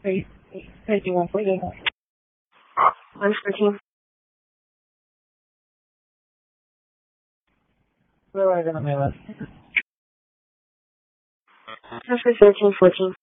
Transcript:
Hey, do you want to play that? 114. Where are you going to mail it? After 1314.